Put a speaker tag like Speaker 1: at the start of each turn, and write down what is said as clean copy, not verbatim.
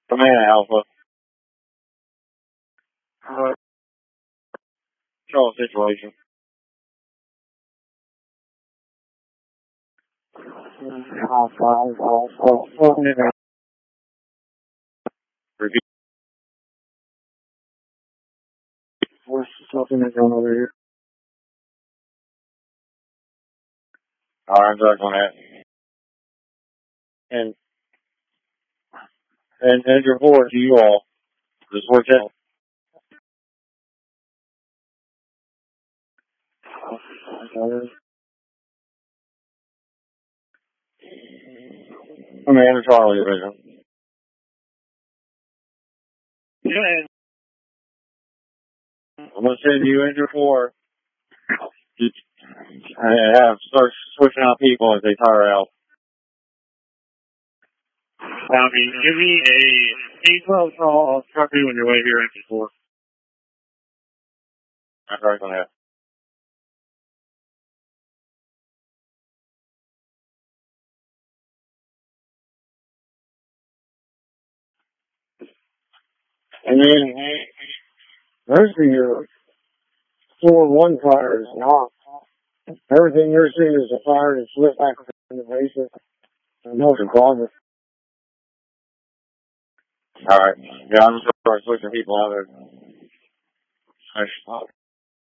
Speaker 1: Command Alpha. Control situation. Repeat. What's something that's going over here? Alright, I'm talking on that. And your report to you all. This works out. Commander Charlie Division. Yeah. I'm going to send you Injure 4. Start switching out people as they tire out. Give me a 812 call. I'll truck you on your way here, Injure 4. I'm sorry on that. And then, there's your 4-1 fires. Now, everything you're seeing is a fire that slipped back in the bases. There's no closet. Alright. Yeah, I'm just going to start switching people out there.